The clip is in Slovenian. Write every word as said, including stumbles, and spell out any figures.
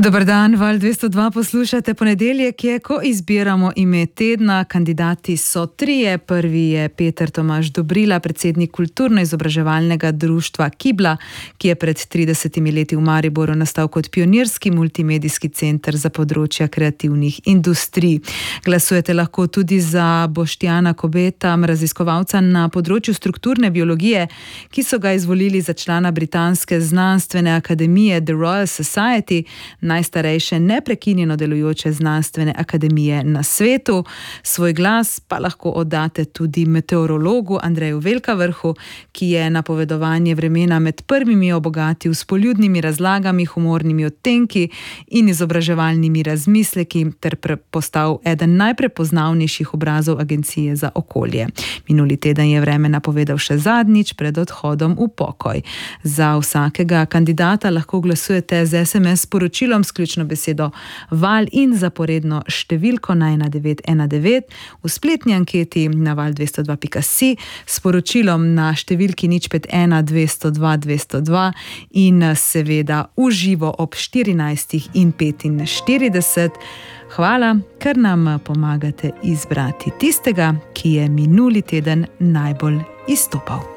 Dober dan, Val dvesto dva poslušate. Ponedeljek je, ko izbiramo ime tedna. Kandidati so trije. Prvi je Peter Tomaž Dobrila, predsednik kulturno-izobraževalnega društva Kibla, ki je pred tridesetimi leti v Mariboru nastal kot pionirski multimedijski center za področja kreativnih industrij. Glasujete lahko tudi za Boštjana Kobeta, raziskovalca na področju strukturne biologije, ki so ga izvolili za člana britanske znanstvene akademije The Royal Society, najstarejše neprekinjeno delujoče znanstvene akademije na svetu. Svoj glas pa lahko oddate tudi meteorologu Andreju Velkavrhu, ki je napovedovanje vremena med prvimi obogatil s poljudnimi razlagami, humornimi odtenki in izobraževalnimi razmisleki ter postal eden najprepoznavnejših obrazov Agencije za okolje. Minuli teden je vreme napovedal še zadnjič pred odhodom v pokoj. Za vsakega kandidata lahko glasujete z es em es sporočilom s ključno besedo Val in zaporedno številko na ena devet ena devet, v spletni anketi na val dvesto dva pika si, sporočilom na številki nič pet ena dvesto dva dvesto dva in seveda v živo ob štirinajstih in petinštirideset. Hvala, ker nam pomagate izbrati tistega, ki je minuli teden najbolj izstopal.